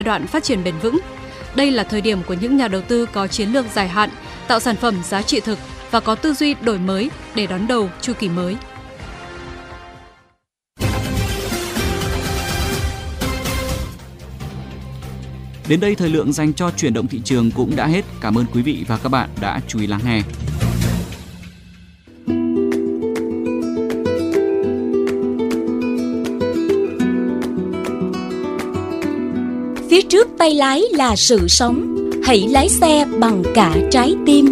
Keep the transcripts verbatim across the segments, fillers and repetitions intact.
đoạn phát triển bền vững. Đây là thời điểm của những nhà đầu tư có chiến lược dài hạn, tạo sản phẩm giá trị thực và có tư duy đổi mới để đón đầu chu kỳ mới. Đến đây thời lượng dành cho chuyển động thị trường cũng đã hết. Cảm ơn quý vị và các bạn đã chú ý lắng nghe. Phía trước tay lái là sự sống, hãy lái xe bằng cả trái tim.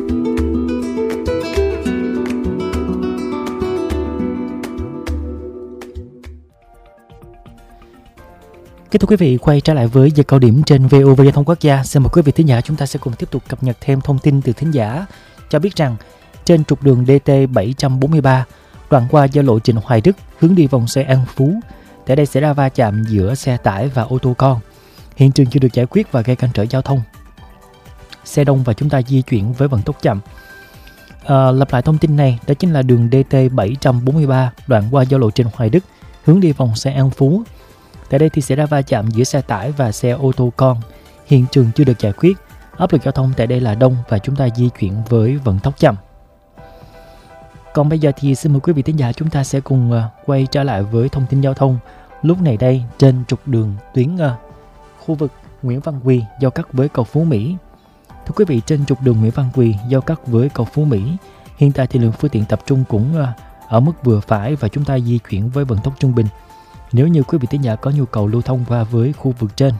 Kính thưa quý vị, quay trở lại với giờ cao điểm trên vê o vê Giao thông Quốc gia. Xin mời quý vị thính giả chúng ta sẽ cùng tiếp tục cập nhật thêm thông tin từ thính giả. Cho biết rằng trên trục đường đê tê bảy trăm bốn mươi ba, đoạn qua giao lộ Trịnh Hoài Đức hướng đi vòng xoay An Phú, tại đây xảy ra va chạm giữa xe tải và ô tô con. Hiện trường chưa được giải quyết và gây cản trở giao thông. Xe đông và chúng ta di chuyển với vận tốc chậm. À, lặp lại thông tin này, đó chính là đường đê tê bảy trăm bốn mươi ba, đoạn qua giao lộ Trịnh Hoài Đức hướng đi vòng xoay An Phú. Tại đây thì xảy ra va chạm giữa xe tải và xe ô tô con. Hiện trường chưa được giải quyết. Áp lực giao thông tại đây là đông và chúng ta di chuyển với vận tốc chậm. Còn bây giờ thì xin mời quý vị thính giả chúng ta sẽ cùng uh, quay trở lại với thông tin giao thông. Lúc này đây trên trục đường tuyến uh, khu vực Nguyễn Văn Quỳ giao cắt với cầu Phú Mỹ. Thưa quý vị, trên trục đường Nguyễn Văn Quỳ giao cắt với cầu Phú Mỹ, hiện tại thì lượng phương tiện tập trung cũng uh, ở mức vừa phải và chúng ta di chuyển với vận tốc trung bình. Nếu như quý vị thính giả có nhu cầu lưu thông qua với khu vực trên.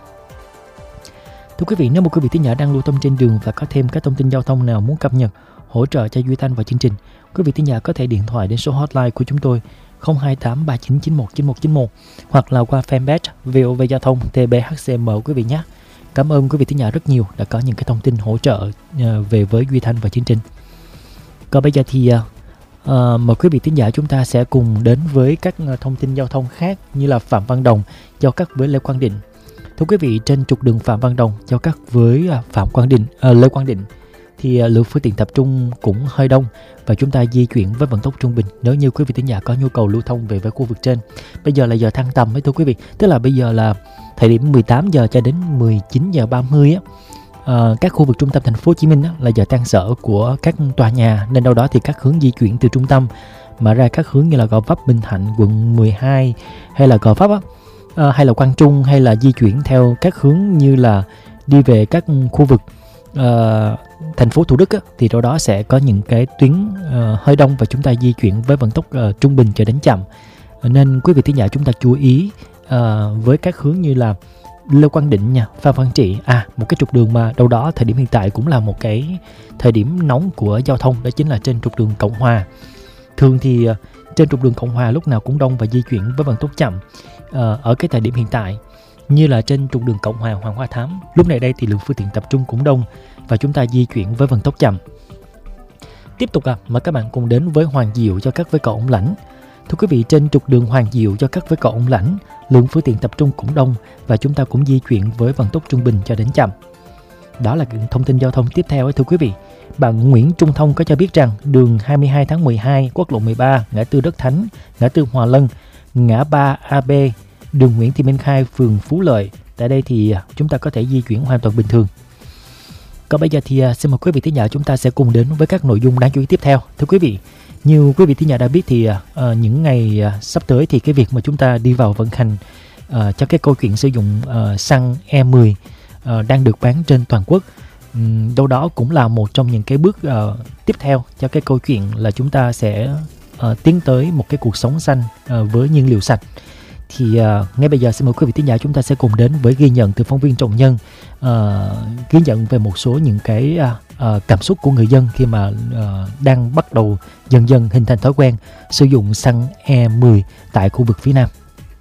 Thưa quý vị, nếu một quý vị thính giả đang lưu thông trên đường và có thêm các thông tin giao thông nào muốn cập nhật, hỗ trợ cho Duy Thanh và chương trình, quý vị thính giả có thể điện thoại đến số hotline của chúng tôi không hai tám ba chín chín một chín một chín một hoặc là qua fanpage vê o vê Giao thông tê bê hát xê em quý vị nhé. Cảm ơn quý vị thính giả rất nhiều đã có những cái thông tin hỗ trợ về với Duy Thanh và chương trình. Còn bây giờ thì Uh, mời quý vị thính giả chúng ta sẽ cùng đến với các uh, thông tin giao thông khác như là Phạm Văn Đồng giao cắt với Lê Quang Định. Thưa quý vị, trên trục đường Phạm Văn Đồng giao cắt với uh, Phạm Quang Định, uh, Lê Quang Định thì uh, lượng phương tiện tập trung cũng hơi đông và chúng ta di chuyển với vận tốc trung bình nếu như quý vị thính giả có nhu cầu lưu thông về với khu vực trên. Bây giờ là giờ thăng tầm ấy thưa quý vị, tức là bây giờ là thời điểm mười tám giờ cho đến mười chín giờ ba mươi á. Uh, các khu vực trung tâm thành phố Hồ Chí Minh á, là giờ tan sở của các tòa nhà, nên đâu đó thì các hướng di chuyển từ trung tâm mà ra các hướng như là Gò Vấp, Bình Thạnh, quận mười hai hay là Gò Vấp á, uh, hay là Quang Trung, hay là di chuyển theo các hướng như là đi về các khu vực uh, thành phố Thủ Đức á, thì đâu đó sẽ có những cái tuyến uh, hơi đông và chúng ta di chuyển với vận tốc uh, trung bình cho đến chậm. Uh, nên quý vị thính giả chúng ta chú ý uh, với các hướng như là Lê Quang Định nha, Phan Văn Trị, à một cái trục đường mà đâu đó thời điểm hiện tại cũng là một cái thời điểm nóng của giao thông, đó chính là trên trục đường Cộng Hòa. Thường thì uh, trên trục đường Cộng Hòa lúc nào cũng đông và di chuyển với vận tốc chậm. Uh, ở cái thời điểm hiện tại như là trên trục đường Cộng Hòa Hoàng Hoa Thám, lúc này đây thì lượng phương tiện tập trung cũng đông và chúng ta di chuyển với vận tốc chậm. Tiếp tục à, mời các bạn cùng đến với Hoàng Diệu giao cắt với cầu Ông Lãnh. Thưa quý vị, trên trục đường Hoàng Diệu giao cắt với cầu Ông Lãnh, lượng phương tiện tập trung cũng đông và chúng ta cũng di chuyển với vận tốc trung bình cho đến chậm. Đó là thông tin giao thông tiếp theo ấy thưa quý vị. Bạn Nguyễn Trung Thông có cho biết rằng đường hai mươi hai tháng mười hai, quốc lộ mười ba, ngã tư Đất Thánh, ngã tư Hòa Lân, ngã ba a bê, đường Nguyễn Thị Minh Khai, phường Phú Lợi, tại đây thì chúng ta có thể di chuyển hoàn toàn bình thường. Còn bây giờ thì xin mời quý vị thính giả chúng ta sẽ cùng đến với các nội dung đáng chú ý tiếp theo. Thưa quý vị, như quý vị thính giả đã biết thì uh, những ngày uh, sắp tới thì cái việc mà chúng ta đi vào vận hành uh, cho cái câu chuyện sử dụng uh, xăng E mười uh, đang được bán trên toàn quốc, um, đâu đó cũng là một trong những cái bước uh, tiếp theo cho cái câu chuyện là chúng ta sẽ uh, tiến tới một cái cuộc sống xanh uh, với nhiên liệu sạch. Thì uh, ngay bây giờ xin mời quý vị thính giả chúng ta sẽ cùng đến với ghi nhận từ phóng viên Trọng Nhân, uh, ghi nhận về một số những cái uh, uh, cảm xúc của người dân khi mà uh, đang bắt đầu dần dần hình thành thói quen sử dụng xăng E mười tại khu vực phía Nam.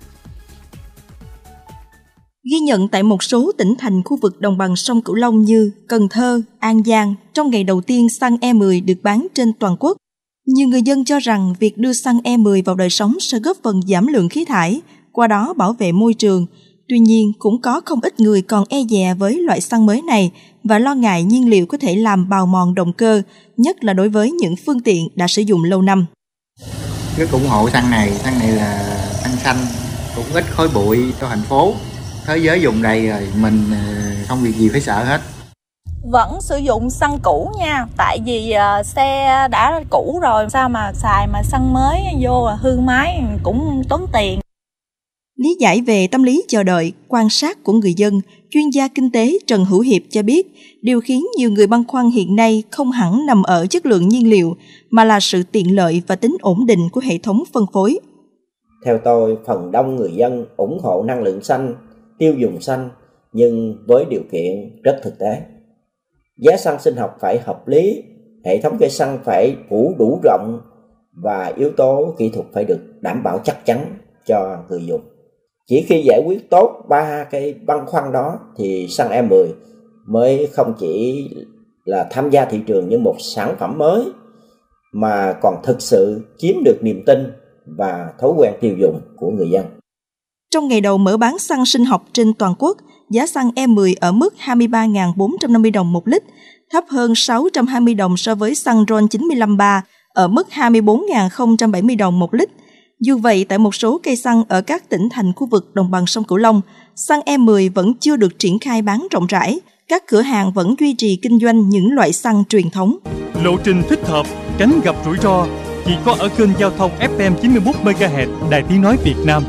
Ghi nhận tại một số tỉnh thành khu vực đồng bằng sông Cửu Long như Cần Thơ, An Giang, trong ngày đầu tiên xăng E mười được bán trên toàn quốc, nhiều người dân cho rằng việc đưa xăng E mười vào đời sống sẽ góp phần giảm lượng khí thải, qua đó bảo vệ môi trường. Tuy nhiên, cũng có không ít người còn e dè với loại xăng mới này và lo ngại nhiên liệu có thể làm bào mòn động cơ, nhất là đối với những phương tiện đã sử dụng lâu năm. Rất ủng hộ xăng này, xăng này là xăng xanh, cũng ít khói bụi cho thành phố. Thế giới dùng đầy rồi, mình không việc gì phải sợ hết. Vẫn sử dụng xăng cũ nha, tại vì uh, xe đã cũ rồi, sao mà xài mà xăng mới vô hư máy cũng tốn tiền. Lý giải về tâm lý chờ đợi, quan sát của người dân, chuyên gia kinh tế Trần Hữu Hiệp cho biết, điều khiến nhiều người băn khoăn hiện nay không hẳn nằm ở chất lượng nhiên liệu, mà là sự tiện lợi và tính ổn định của hệ thống phân phối. Theo tôi, phần đông người dân ủng hộ năng lượng xanh, tiêu dùng xanh, nhưng với điều kiện rất thực tế. Giá xăng sinh học phải hợp lý, hệ thống cây xăng phải phủ đủ rộng và yếu tố kỹ thuật phải được đảm bảo chắc chắn cho người dùng. Chỉ khi giải quyết tốt ba cái băn khoăn đó thì xăng E mười mới không chỉ là tham gia thị trường như một sản phẩm mới mà còn thực sự chiếm được niềm tin và thói quen tiêu dùng của người dân. Trong ngày đầu mở bán xăng sinh học trên toàn quốc, giá xăng E mười ở mức hai mươi ba nghìn bốn trăm năm mươi đồng một lít, thấp hơn sáu trăm hai mươi đồng so với xăng RON chín lăm ba ở mức hai mươi bốn nghìn không trăm bảy mươi đồng một lít. Dù vậy, tại một số cây xăng ở các tỉnh thành khu vực đồng bằng sông Cửu Long, xăng E mười vẫn chưa được triển khai bán rộng rãi. Các cửa hàng vẫn duy trì kinh doanh những loại xăng truyền thống. Lộ trình thích hợp, tránh gặp rủi ro, chỉ có ở kênh giao thông ép em chín mươi mốt mê ga héc Đài Tiếng Nói Việt Nam.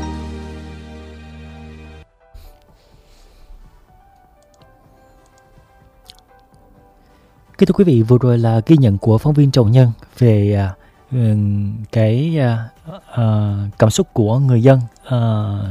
Kính thưa quý vị, vừa rồi là ghi nhận của phóng viên Trọng Nhân về uh, cái uh, uh, cảm xúc của người dân, uh,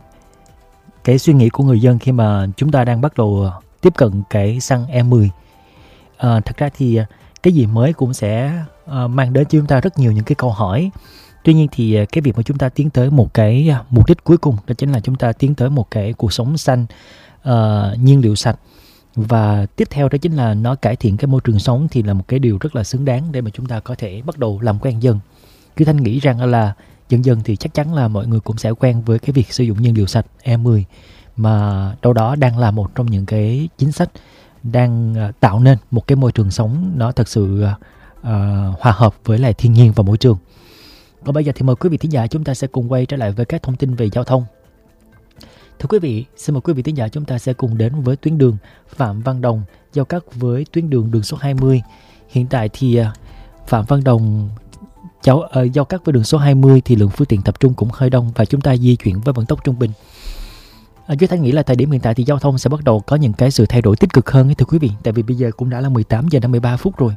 cái suy nghĩ của người dân khi mà chúng ta đang bắt đầu tiếp cận cái xăng E mười. Uh, thật ra thì cái gì mới cũng sẽ uh, mang đến cho chúng ta rất nhiều những cái câu hỏi. Tuy nhiên thì cái việc mà chúng ta tiến tới một cái mục đích cuối cùng đó chính là chúng ta tiến tới một cái cuộc sống xanh, uh, nhiên liệu sạch. Và tiếp theo đó chính là nó cải thiện cái môi trường sống thì là một cái điều rất là xứng đáng để mà chúng ta có thể bắt đầu làm quen dần. Cứ Thanh nghĩ rằng là dần dần thì chắc chắn là mọi người cũng sẽ quen với cái việc sử dụng nhiên liệu sạch E mười, mà đâu đó đang là một trong những cái chính sách đang tạo nên một cái môi trường sống nó thật sự uh, hòa hợp với lại thiên nhiên và môi trường. Còn bây giờ thì mời quý vị thính giả chúng ta sẽ cùng quay trở lại với các thông tin về giao thông. Thưa quý vị, xin mời quý vị thính giả chúng ta sẽ cùng đến với tuyến đường Phạm Văn Đồng giao cắt với tuyến đường đường số hai mươi. Hiện tại thì Phạm Văn Đồng cháu uh, giao cắt với đường số hai mươi thì lượng phương tiện tập trung cũng hơi đông và chúng ta di chuyển với vận tốc trung bình. Uh, Duy Thanh nghĩ là thời điểm hiện tại thì giao thông sẽ bắt đầu có những cái sự thay đổi tích cực hơn ấy, thưa quý vị, tại vì bây giờ cũng đã là mười tám giờ năm mươi ba phút rồi.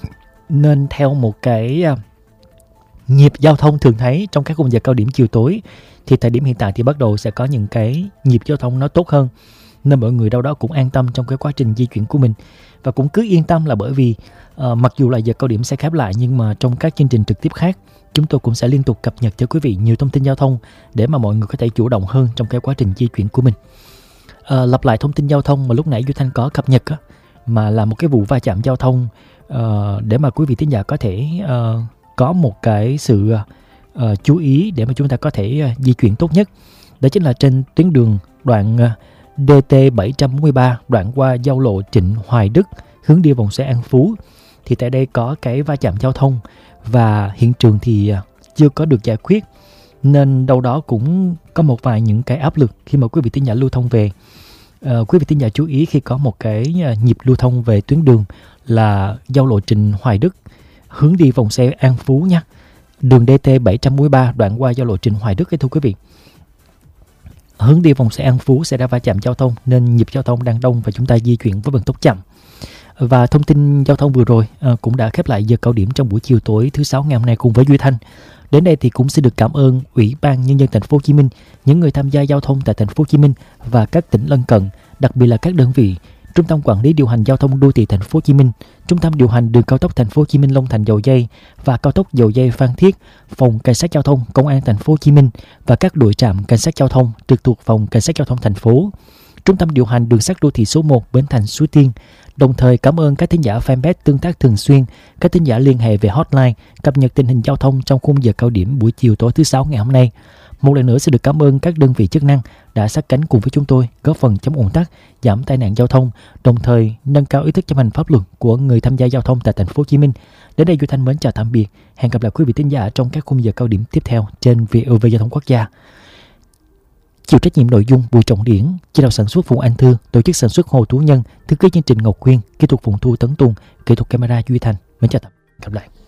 Nên theo một cái uh, nhịp giao thông thường thấy trong các khung giờ cao điểm chiều tối thì thời điểm hiện tại thì bắt đầu sẽ có những cái nhịp giao thông nó tốt hơn, nên mọi người đâu đó cũng an tâm trong cái quá trình di chuyển của mình. Và cũng cứ yên tâm là bởi vì uh, mặc dù là giờ cao điểm sẽ khép lại, nhưng mà trong các chương trình trực tiếp khác chúng tôi cũng sẽ liên tục cập nhật cho quý vị nhiều thông tin giao thông để mà mọi người có thể chủ động hơn trong cái quá trình di chuyển của mình. Uh, lặp lại thông tin giao thông mà lúc nãy Duy Thanh có cập nhật á, mà là một cái vụ va chạm giao thông uh, để mà quý vị thính giả có thể uh, có một cái sự uh, chú ý để mà chúng ta có thể uh, di chuyển tốt nhất. Đó chính là trên tuyến đường đoạn uh, D T bảy trăm bốn mươi ba, đoạn qua giao lộ Trịnh Hoài Đức hướng đi vòng xoay An Phú. Thì tại đây có cái va chạm giao thông và hiện trường thì uh, chưa có được giải quyết, nên đâu đó cũng có một vài những cái áp lực khi mà quý vị thính giả lưu thông về. Uh, quý vị thính giả chú ý khi có một cái uh, nhịp lưu thông về tuyến đường là giao lộ Trịnh Hoài Đức hướng đi vòng xoay An Phú nha. Đường D T bảy trăm bốn mươi ba đoạn qua giao lộ Trịnh Hoài Đức ấy, thưa quý vị. Hướng đi vòng xoay An Phú sẽ ra va chạm giao thông nên nhịp giao thông đang đông và chúng ta di chuyển với vận tốc chậm. Và thông tin giao thông vừa rồi à, cũng đã khép lại giờ cao điểm trong buổi chiều tối thứ sáu ngày hôm nay cùng với Duy Thanh. Đến đây thì cũng xin được cảm ơn Ủy ban Nhân dân Thành phố Hồ Chí Minh, những người tham gia giao thông tại Thành phố Hồ Chí Minh và các tỉnh lân cận, đặc biệt là các đơn vị Trung tâm Quản lý điều hành giao thông đô thị Thành phố Hồ Chí Minh, Trung tâm điều hành đường cao tốc Thành phố Hồ Chí Minh Long Thành Dầu Giây và cao tốc Dầu Giây Phan Thiết, Phòng Cảnh sát giao thông Công an Thành phố Hồ Chí Minh và các đội trạm cảnh sát giao thông trực thuộc Phòng Cảnh sát giao thông thành phố, Trung tâm điều hành đường sắt đô thị số một Bến Thành Suối Tiên. Đồng thời cảm ơn các thính giả fanpage tương tác thường xuyên, các thính giả liên hệ về hotline cập nhật tình hình giao thông trong khung giờ cao điểm buổi chiều tối thứ sáu ngày hôm nay. Một lần nữa xin được cảm ơn các đơn vị chức năng đã sát cánh cùng với chúng tôi, góp phần chống ùn tắc, giảm tai nạn giao thông, đồng thời nâng cao ý thức chấp hành pháp luật của người tham gia giao thông tại Thành phố Hồ Chí Minh. Đến đây Duy Thanh mến chào tạm biệt, hẹn gặp lại quý vị thính giả trong các khung giờ cao điểm tiếp theo trên vê o vê Giao thông Quốc gia. Chịu trách nhiệm nội dung Bùi Trọng Điển, chỉ đạo sản xuất Phùng Anh Thư, tổ chức sản xuất Hồ Tú Nhân, thư ký chương trình Ngọc Quyên, kỹ thuật Phùng Thu Tấn Tùng, kỹ thuật camera Duy Thành. Mến chào tạm biệt, gặp lại.